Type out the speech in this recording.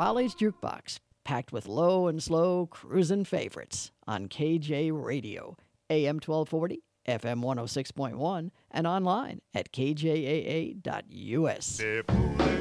College Jukebox, packed with low and slow cruisin' favorites on KJ Radio, AM 1240, FM 106.1, and online at kjaa.us.